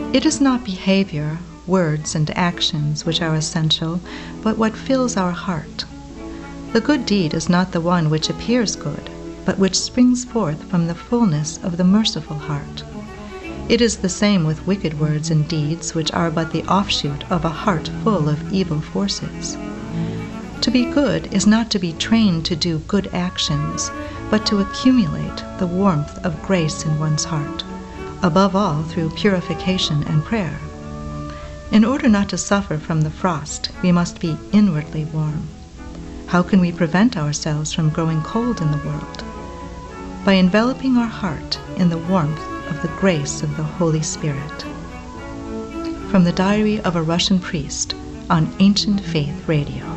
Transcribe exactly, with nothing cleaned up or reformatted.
It is not behavior, words, and actions which are essential, but what fills our heart. The good deed is not the one which appears good, but which springs forth from the fullness of the merciful heart. It is the same with wicked words and deeds which are but the offshoot of a heart full of evil forces. To be good is not to be trained to do good actions, but to accumulate the warmth of grace in one's heart, above all through purification and prayer. In order not to suffer from the frost, we must be inwardly warm. How can we prevent ourselves from growing cold in the world? By enveloping our heart in the warmth of the grace of the Holy Spirit. From the Diary of a Russian Priest on Ancient Faith Radio.